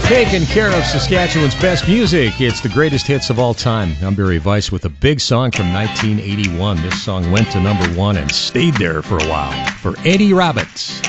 Taking care of Saskatchewan's best music. It's the greatest hits of all time. I'm Barry Weiss with a big song from 1981. This song went to number 1 and stayed there for a while. For Eddie Roberts.